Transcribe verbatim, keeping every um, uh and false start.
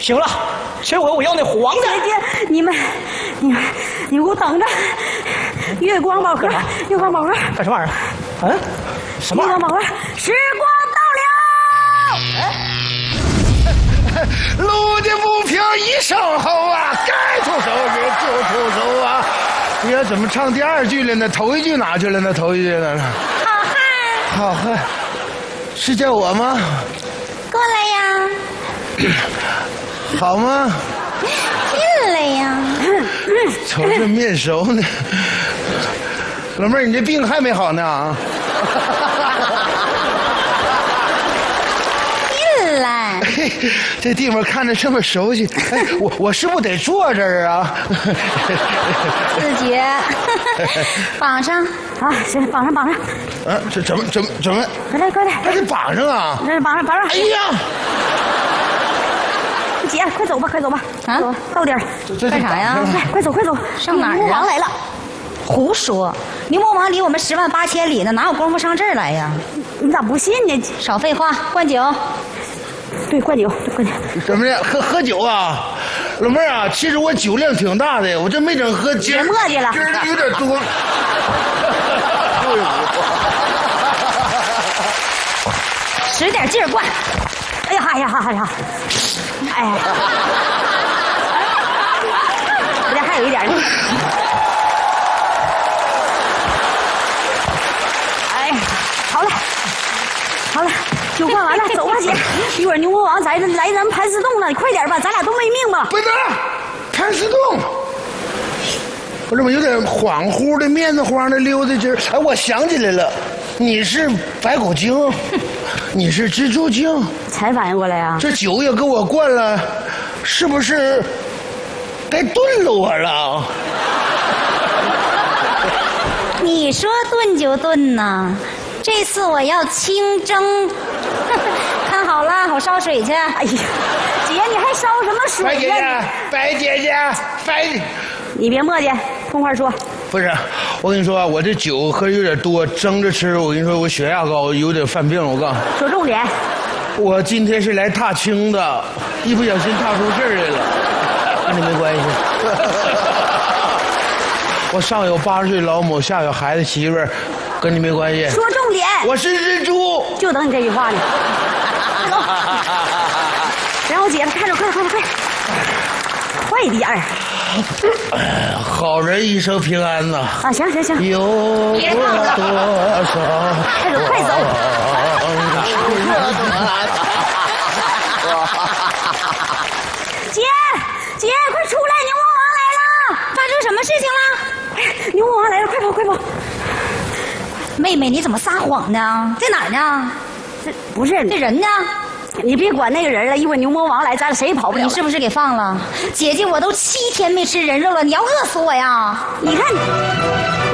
行了，这回我要那黄的。 姐姐，你们，你们，你们给我等着！月光宝盒，月光宝盒， 干什么玩意儿？嗯，什么玩意儿？ 月光宝盒，时光到了。 路的不平一声吼啊，该出手时就出手啊！你要怎么唱第二句了呢？头一句哪去了呢？头一句呢？ 好汉， 好汉，是叫我吗？ 过来呀！ 好吗？ 进来呀！ 瞅这面熟呢，老妹儿，你这病还没好呢啊！ 进来。 嘿，这地方看着这么熟悉，哎，我我是不是得坐这儿啊？ 四姐，绑上啊！行，绑上，绑上。 啊，这怎么怎么怎么？ 快来，快来！ 还得绑上啊！ 这绑上，绑上！ 哎呀！ 姐，快走吧，快走吧！啊，到点儿。 干啥呀？快快走，快走！ 上哪儿啊？ 牛魔王来了！ 胡说！牛魔王离我们十万八千里呢，哪有功夫上这儿来呀？ 你咋不信呢？ 少废话，灌酒。 对，灌酒，灌酒。 怎么的？喝喝酒啊？老妹儿啊，其实我酒量挺大的，我这没整喝， 别磨叽了， 今儿有点多。 使点劲儿灌。 哎呀，哎呀，哎呀，哎呀，我这还有一点呢。哎，好了，好了，酒灌完了，走吧，姐。一会儿牛魔王来来咱们盘丝洞了，你快点吧，咱俩都没命吧。 不能，盘丝洞。我怎么有点恍惚的、面子慌的溜达劲儿？哎，我想起来了，你是白骨精，你是蜘蛛精， 才反应过来呀、啊！ 这酒也给我灌了，是不是该炖了我了？ 你说炖就炖呐，这次我要清蒸。看好了，我烧水去。 哎呀，姐，你还烧什么水呀？ 白姐姐，白姐姐，白， 你别磨叽，痛快说。 不是，我跟你说啊，我这酒喝的有点多，蒸着吃，我跟你说，我血压高，有点犯病。我告诉你， 说重点。 我今天是来踏青的，一不小心踏出事儿来了，跟你没关系。我上有八十岁老母，下有孩子媳妇儿，跟你没关系。 说重点。 我是蜘蛛， 就等你这句话呢。然后姐夫，看着，快快快快，快点儿。 哎，好人一生平安呐！ 啊，行行行， 有过多少？ 快走快走！姐姐，快出来！牛魔王来了！ 发生什么事情了？ 哎，牛魔王来了，快跑快跑！ 妹妹，你怎么撒谎呢？在哪儿呢？ 这不是这人呢？ 你别管那个人了，一会儿牛魔王来，咱俩谁也跑不了。 你是不是给放了？姐姐，我都七天没吃人肉了，你要饿死我呀！ 你看。